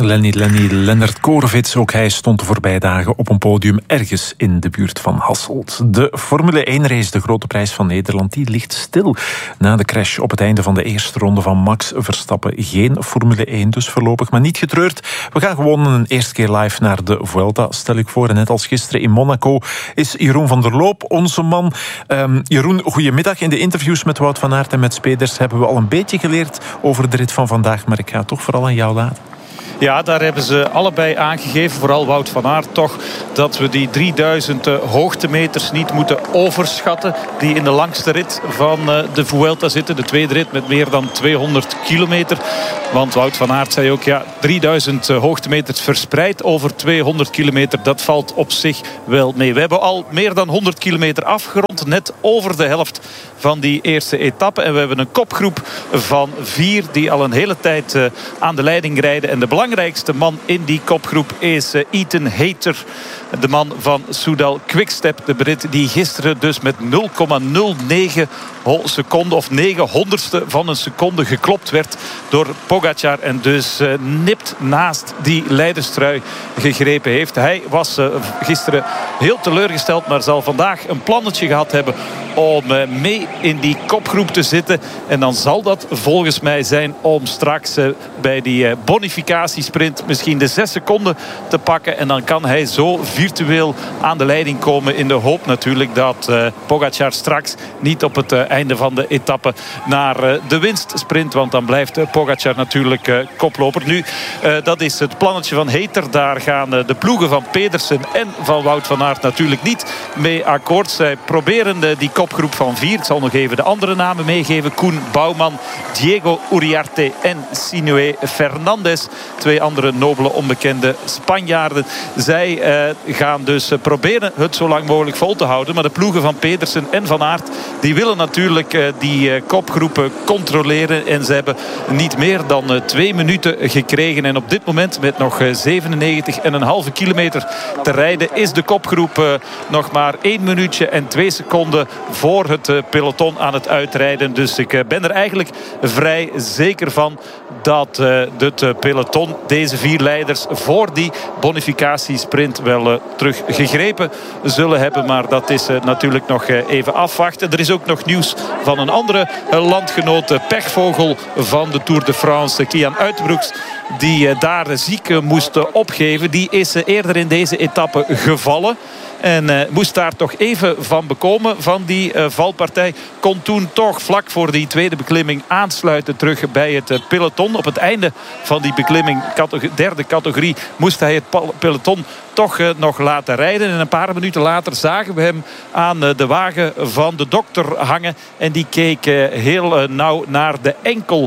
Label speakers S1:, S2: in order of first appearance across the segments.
S1: Lennart Korovits, ook hij stond de voorbije dagen op een podium ergens in de buurt van Hasselt. De Formule 1-race, de grote prijs van Nederland, die ligt stil na de crash op het einde van de eerste ronde van Max Verstappen. Geen Formule 1 dus voorlopig, maar niet getreurd. We gaan gewoon een eerste keer live naar de Vuelta, stel ik voor. En net als gisteren in Monaco is Jeroen van der Loop onze man. Jeroen, goedemiddag. In de interviews met Wout van Aert en met Peders hebben we al een beetje geleerd over de rit van vandaag, maar ik ga het toch vooral aan jou laten.
S2: Ja, daar hebben ze allebei aangegeven, vooral Wout van Aert toch, dat we die 3000 hoogtemeters niet moeten overschatten die in de langste rit van de Vuelta zitten. De tweede rit met meer dan 200 kilometer. Want Wout van Aert zei ook, 3000 hoogtemeters verspreid over 200 kilometer, dat valt op zich wel mee. We hebben al meer dan 100 kilometer afgerond, net over de helft van die eerste etappe. En we hebben een kopgroep van 4 die al een hele tijd aan de leiding rijden. En de belangrijkste man in die kopgroep is Ethan Hayter, de man van Soudal Quickstep, de Brit, die gisteren dus met 0,09 seconden of 900ste van een seconde geklopt werd door Pogacar en dus nipt naast die leiderstrui gegrepen heeft. Hij was gisteren heel teleurgesteld, maar zal vandaag een plannetje gehad hebben om mee in die kopgroep te zitten. En dan zal dat volgens mij zijn om straks bij die bonificatiesprint misschien de 6 seconden te pakken. En dan kan hij zo virtueel aan de leiding komen, in de hoop natuurlijk dat Pogacar straks niet op het einde van de etappe naar de winst sprint. Want dan blijft Pogacar natuurlijk koploper. Nu, dat is het plannetje van Hayter. Daar gaan de ploegen van Pedersen en van Wout van Aert natuurlijk niet mee akkoord. Zij proberen die kopgroep van 4. Ik zal nog even de andere namen meegeven. Koen Bouwman, Diego Uriarte en Sinue Fernandez. 2 andere nobele onbekende Spanjaarden. Zij gaan dus proberen het zo lang mogelijk vol te houden. Maar de ploegen van Pedersen en Van Aert, die willen natuurlijk die kopgroepen controleren. En ze hebben niet meer dan 2 minuten gekregen. En op dit moment, met nog 97,5 kilometer te rijden, is de kopgroep nog maar 1 minuutje en 2 seconden voor het peloton aan het uitrijden. Dus ik ben er eigenlijk vrij zeker van dat het peloton deze 4 leiders voor die bonificatiesprint wel terug gegrepen zullen hebben. Maar dat is natuurlijk nog even afwachten. Er is ook nog nieuws van een andere landgenoot, pechvogel van de Tour de France, Kian Uijtebroeks, die daar ziek moest opgeven. Die is eerder in deze etappe gevallen. En moest daar toch even van bekomen, van die valpartij. Kon toen toch vlak voor die tweede beklimming aansluiten terug bij het peloton. Op het einde van die beklimming, derde categorie, moest hij het peloton toch nog laten rijden. En een paar minuten later zagen we hem aan de wagen van de dokter hangen. En die keek heel nauw naar de enkel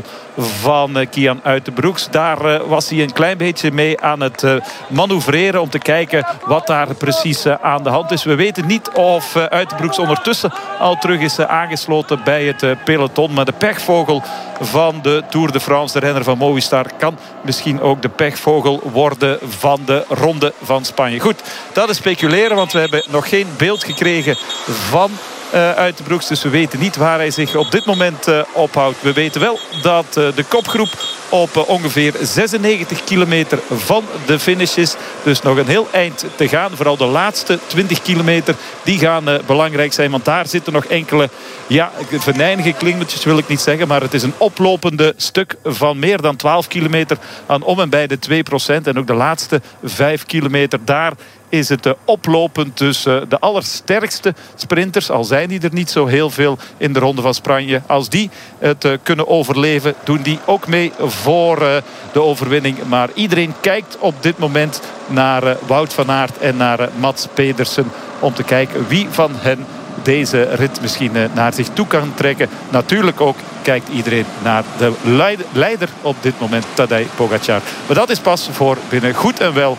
S2: van Kian Uijtebroeks. Daar was hij een klein beetje mee aan het manoeuvreren om te kijken wat daar precies aan de hand is. We weten niet of Uijtebroeks ondertussen al terug is aangesloten bij het peloton. Maar de pechvogel van de Tour de France, de renner van Movistar, kan misschien ook de pechvogel worden van de Ronde van Spanje. Goed, dat is speculeren, want we hebben nog geen beeld gekregen van Uijtebroeks. Dus we weten niet waar hij zich op dit moment ophoudt. We weten wel dat de kopgroep op ongeveer 96 kilometer van de finish is. Dus nog een heel eind te gaan. Vooral de laatste 20 kilometer, die gaan belangrijk zijn. Want daar zitten nog enkele venijnige klimmetjes, wil ik niet zeggen. Maar het is een oplopende stuk van meer dan 12 kilometer aan om en bij de 2%. En ook de laatste 5 kilometer, daar is het oplopend. Dus de allersterkste sprinters, al zijn die er niet zo heel veel in de Ronde van Spanje, als die het kunnen overleven, doen die ook mee voor de overwinning. Maar iedereen kijkt op dit moment naar Wout van Aert en naar Mats Pedersen om te kijken wie van hen deze rit misschien naar zich toe kan trekken. Natuurlijk ook kijkt iedereen naar de leider op dit moment, Tadej Pogacar. Maar dat is pas voor binnen goed en wel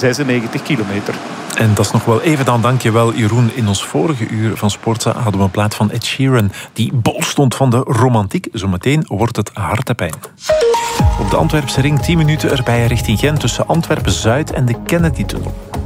S2: 96 kilometer.
S1: En dat is nog wel even dan. Dankjewel Jeroen. In ons vorige uur van Sportza hadden we een plaat van Ed Sheeran die bol stond van de romantiek. Zometeen wordt het hartepijn. Op de Antwerpse ring 10 minuten erbij richting Gent tussen Antwerpen-Zuid en de Kennedy-tunnel.